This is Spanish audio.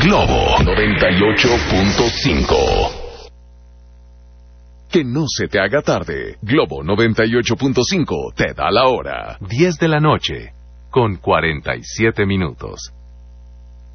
Globo 98.5. Que no se te haga tarde. Globo 98.5 te da la hora. 10 de la noche, con 47 minutos.